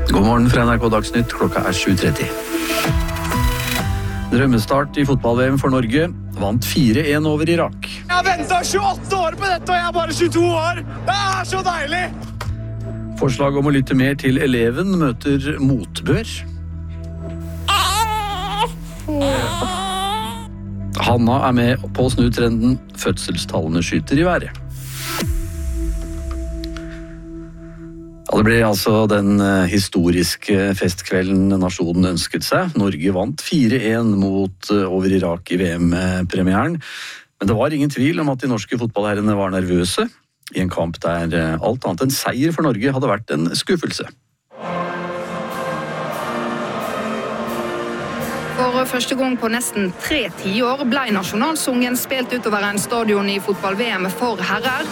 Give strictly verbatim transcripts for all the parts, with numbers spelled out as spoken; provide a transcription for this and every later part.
God morgen fra N R K Dagsnytt, klokka er sju tretti. Drømmestart i fotball-V M for Norge, vant fire en over Irak. Jeg har ventet tjueåtte år på dette, og jeg er bare tjueto år. Det er så deilig! Forslag om å lytte mer til eleven møter motbør. Hanna er med på å snu trenden, fødselstallene skyter i været. Ja, det ble altså den historiske festkvelden nasjonen ønsket seg. Norge vant fire en mot over Irak i V M-premieren. Men det var ingen tvil om at de norske fotballherrene var nervøse i en kamp der alt annet enn seier for Norge hadde vært en skuffelse. For første gang på nesten tre tiår ble nasjonalsungen spilt utover en stadion i fotball-V M for herrer.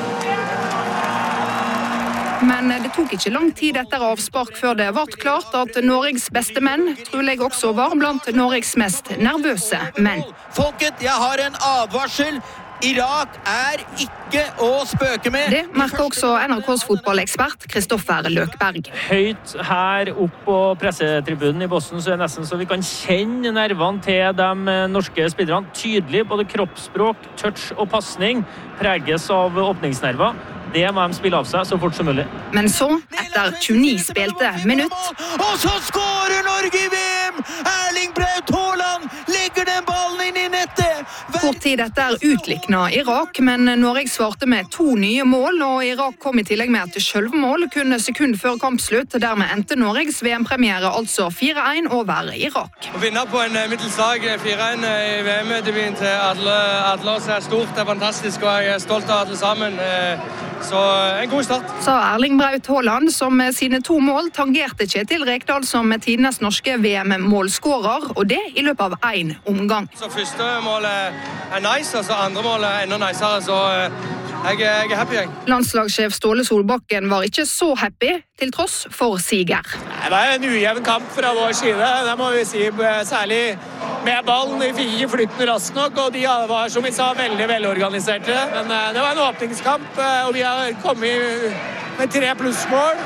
Men det tok ikke lang tid etter avspark før det ble klart at Norges beste menn trolig også var blant Norges mest nervøse menn. Folket, jeg har en advarsel. Irak er ikke å spøke med. Det merker også N R K's fotballekspert Kristoffer Løkberg. Høyt her opp på pressetribunen i Boston så er det nesten så vi kan kjenne nervene til de norske spillerne. Tydelig, både kroppsspråk, touch og passning preges av åpningsnerver. Det må de spille av seg så fort som mulig. Men så, etter tjueni spilte minutt... Og så skårer Norge i V M! Erling Braut Haaland legger den ballen inn i nettet! Kort tid etter utlikna Irak, men Norge svarte med to nye mål, og Irak kom i tillegg med et selvmål kun sekund før kampslutt. Dermed endte Norges V M-premiere altså fire en over Irak. Å vinne på en middelslag fire en i V M-debuten til alle, alle oss er stort, det er fantastisk, og jeg er stolt av alle sammen. Så en god start. Sa Erling Braut Haaland, som med sine to mål tangerte Kjetil Rekdal som tidenes norske V M-målskårer, og det i løpet av en omgang. Så første målet er nice, og så andre målet er enda nicere, så jeg, jeg er happy. Jeg. Landslagssjef Ståle Solbakken var ikke så happy, til tross for siger. Det var en ujevn kamp fra vår side, det må vi si, særlig med ballen. Vi fikk ikke flytten raskt nok, og de var, som vi sa, veldig velorganiserte. Men det var en åpningskamp, og vi har kommet med tre plussmål,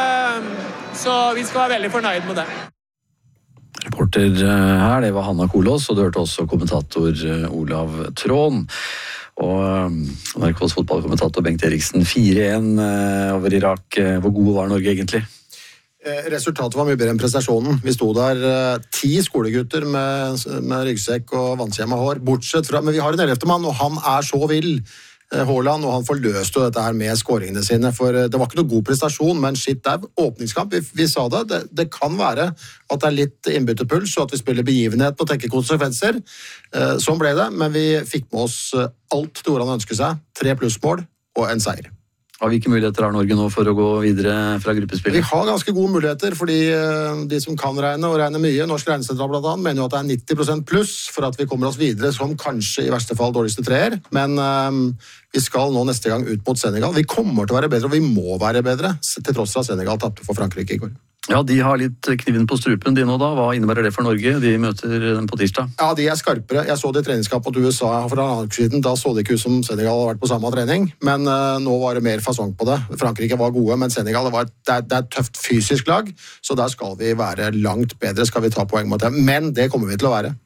så vi skal være veldig fornøyd med det. Reporter her, det var Hanna Kolås, og du hørte også kommentator Olav Trån. Og N R K's fotballkommentator Bengt Eriksen, fire en over Irak. Hvor gode var Norge egentlig? Resultatet var mye bedre enn prestasjonen. Vi sto der ti skolegutter med, med ryggsekk og vannskjemma hår, bortsett fra, men vi har en ellevte mann, og han er så vill, Haaland, og han forløste dette her med skåringene sine, for det var ikke noe god prestasjon, men shit, det er åpningskamp, vi, vi sa det, det, det kan være at det er litt innbyttepuls, og at vi spiller begivenhet og tenker konsekvenser. Sånn ble det, men vi fikk med oss alt det ordet han ønsket seg, tre plussmål og en seier. Har vi ikke muligheter har Norge nå for å gå videre fra gruppespillet? Vi har ganske gode muligheter, fordi de som kan regne og regne mye, Norsk Regnesentral blant annet, mener jo at det er nitti prosent pluss for at vi kommer oss videre som kanskje i verste fall dårligste treer. Men um, vi skal nå neste gang ut mot Senegal. Vi kommer til å være bedre, og vi må være bedre, til tross for at Senegal tappte for Frankrike i går. Ja, de har litt kniven på strupen de nå da. Hva innebærer det for Norge? De møter dem på tirsdag. Ja, de er skarpere. Jeg så det i treningskamp mot U S A for en annen siden. Da så det ikke ut som Senegal hadde vært på samme trening, men uh, nå var det mer fasong på det. Frankrike var gode, men Senegal det var, det er, det er et tøft fysisk lag, så der skal vi være langt bedre, skal vi ta poeng mot dem. Men det kommer vi til å være.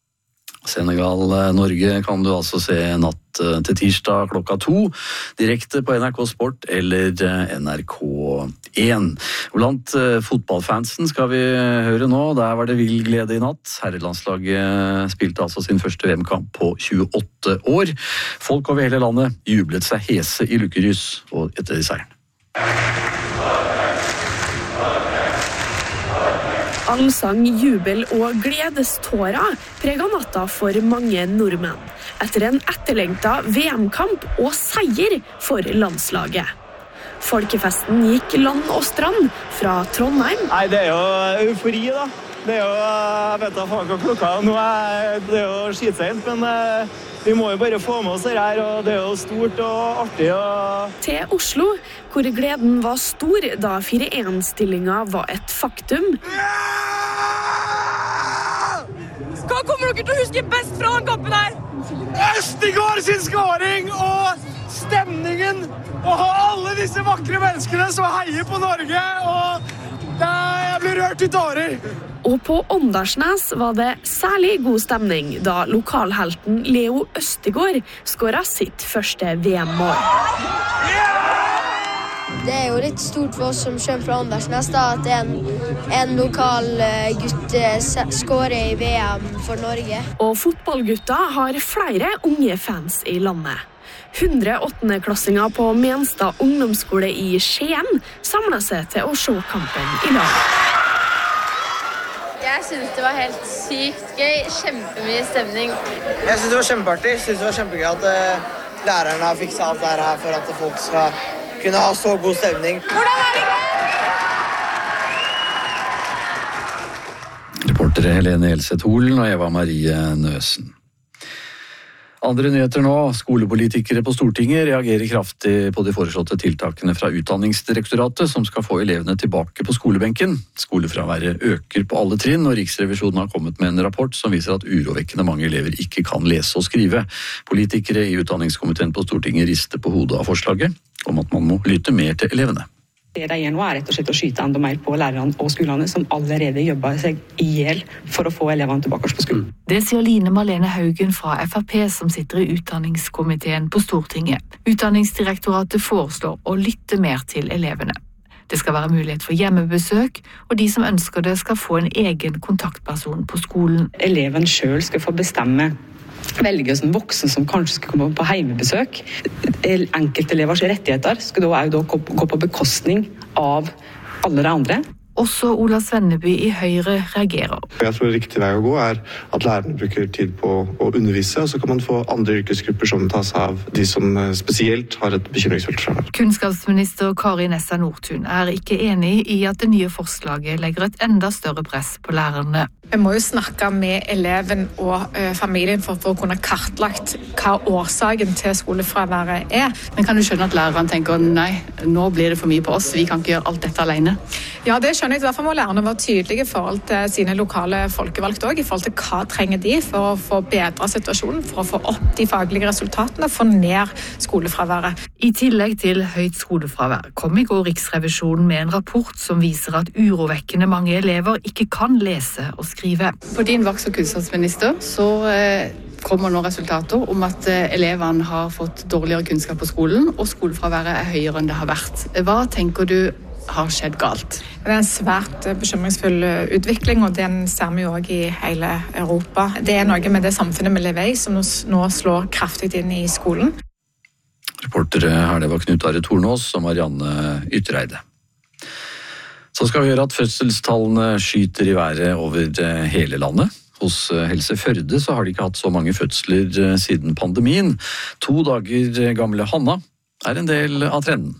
Senegal-Norge kan du altså se natt til tirsdag klokka to, direkte på N R K Sport eller N R K én. Blant fotballfansen skal vi høre nå, der var det vill glede i natt. Herrelandslaget spilte altså sin første V M-kamp på tjueåtte år. Folk over hele landet jublet seg hese i lukkerys og etter seieren. Allsang, jubel og gledestårer preget natta for mange nordmenn, etter en etterlengtet V M-kamp og seier for landslaget. Folkefesten gikk land og strand fra Trondheim. Nei, det er jo eufori da. Det er jo, jeg vet da faen hva klokka nå er, det er jo skitsent, men uh, vi må jo bare få med oss det her, og det er jo stort og artig. Og... Til Oslo, hvor gleden var stor da fire en-stillingen var et faktum. Hva kommer dere til å huske best fra den kampen her? Østigård sin skåring og stemningen, og alle disse vakre menneskene som heier på Norge, og Nei, jeg blir rørt i tårer! Og på Åndalsnes var det særlig god stemning da lokalhelten Leo Østegård skåret sitt første V M-mål. Det er jo litt stort for oss som kommer fra Åndalsnes da, at en, en lokal gutt skårer i V M for Norge. Og fotballgutta har flere unge fans i landet. hundre åttendeklassinger på Menstad ungdomsskole i Skien samlet seg til å se kampen i dag. Jeg synes det var helt sykt gøy, kjempemye stemning. Jeg synes det var kjempeartig, jeg synes det var kjempegøy at uh, lærerne har fikset alt det her for at folk skal kunne ha så god stemning. Hvordan er det? Reportere Helene Elseth Holen og Eva Marie Nøsen. Andre nyheter nå. Skolepolitikere på Stortinget reagerer kraftig på de foreslåtte tiltakene fra Utdanningsdirektoratet som skal få elevene tilbake på skolebenken. Skolefraværet øker på alle trinn, og Riksrevisjonen har kommet med en rapport som viser at urovekkende mange elever ikke kan lese og skrive. Politikere i utdanningskomiteen på Stortinget rister på hodet av forslaget om at man må lytte mer til elevene. Det de gjør nå er rett og slett å skyte enda mer på lærerne og skolene som allerede jobber seg ihjel for å få elevene tilbake på skolen. Det sier Line Marlene Haugen fra F R P som sitter i utdanningskomiteen på Stortinget. Utdanningsdirektoratet foreslår å lytte mer til elevene. Det skal være mulighet for hjemmebesøk, og de som ønsker det skal få en egen kontaktperson på skolen. Eleven selv skal få bestemme velge som voksen som kanskje skal komme på heimebesøk. Enkeltelevers rettigheter skal da også gå på bekostning av alle de andre. Også Ola Svenneby i Høyre reagerer. Jeg tror riktig vei å gå er at lærerne bruker tid på å undervise, og så kan man få andre yrkesgrupper som tas av de som spesielt har et bekymringsfullt fravær. Kunnskapsminister Kari Nessa Nordtun er ikke enig i at det nye forslaget legger et enda større press på lærerne. Vi må jo snakke med eleven og uh, familien for, for å kunne kartlagt hva årsaken til skolefraværet er. Men kan du skjønne at lærerne tenker nei, nå blir det for mye på oss, vi kan ikke gjøre alt dette alene? Ja, det skjønner jeg. Derfor må lærerne være tydelige i forhold til sine lokale folkevalgte også, i forhold til hva trenger de for å få bedre situasjonen, for å få opp de faglige resultatene, få ned skolefraværet. I tillegg til høyt skolefravær kom i går Riksrevisjonen med en rapport som viser at urovekkende mange elever ikke kan lese og skrive. På din vakt som kunnskapsminister så eh, kommer nå resultater om at eh, elevene har fått dårligere kunnskap på skolen, og skolefraværet er høyere enn det har vært. Hva tenker du har skjedd galt? Det er en svært bekymringsfull utvikling, og den ser vi jo også i hele Europa. Det er noe med det samfunnet vi lever i som nå slår kraftig inn i skolen. Reportere her, det var Knut Are Tornås og Marianne Ytreide. Så skal vi høre at fødselstallene skyter i været over hele landet. Hos Helse Førde så har de ikke hatt så mange fødsler siden pandemien. To dager gamle Hanna er en del av trenden.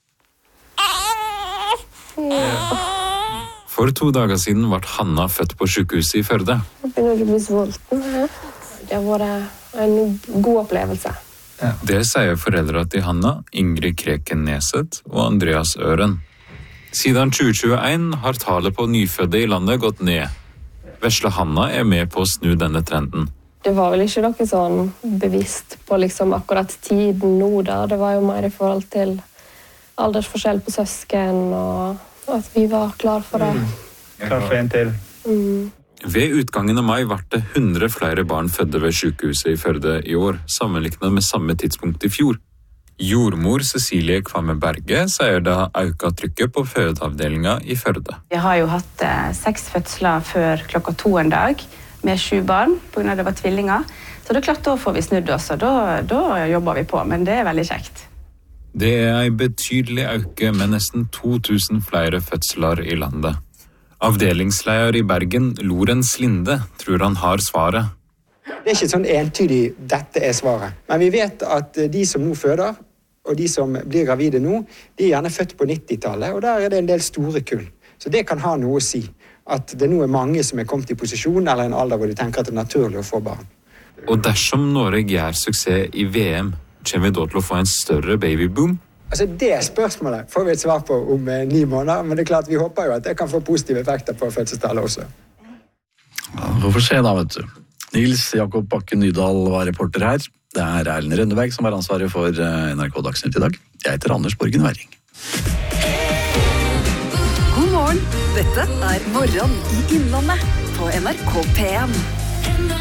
For to dager siden ble Hanna født på sykehuset i Førde. Jeg begynner å bli sulten. Det har vært en god opplevelse. Ja. Det sier foreldre til Hanna, Ingrid Kreken Neset og Andreas Øren. Siden tjue tjueen har tallet på nyfødde i landet gått ned. Vesle Hanna er med på å snu denne trenden. Det var vel ikke noe sånn bevisst på liksom akkurat tiden nå da. Det var jo mer i forhold til aldersforskjell på søsken, og at vi var klar for det. Mm. Klar for en til. Mm. Ved utgangen av mai ble det hundre flere barn fødde ved sykehuset i Førde i år, sammenlignet med samme tidspunkt i fjor. Jordmor Cecilie Kvamme Berge sier det har økt trykket på fødeavdelingen i Førde. Jeg har jo hatt eh, seks fødsler før klokka to en dag, med sju barn, på grunn av det var tvillinger. Så det er klart, da får vi snudd oss, og da, da jobber vi på, men det er veldig kjekt. Det er en betydelig økning med nesten to tusen flere fødsler i landet. Avdelingsleder i Bergen, Lorentz Linde, tror han har svaret. Det er ikke sånn entydig dette er svaret, men vi vet at de som nå føder, og de som blir gravide nå, de er gjerne født på nittitallet, og der er det en del store kull. Så det kan ha noe å si, at det nå er mange som er kommet i posisjon eller en alder hvor de tenker at det er naturlig å få barn. Og dersom Norge gjør suksess i V M, kommer vi da til å få en større babyboom? Altså det spørsmålet får vi et svar på om eh, ni måneder, men det er klart vi håper jo at det kan få positive effekter på fødselstallet også. Ja, vi får se da, vet du. Nils Jakob Bakken Nydal var reporter her. Det er Erlend Rønneberg som har ansvaret for N R K Dagsnytt i dag. Jeg heter Anders Borgen Werring. God morgen! Dette er Morgen i Innlandet på N R K P en.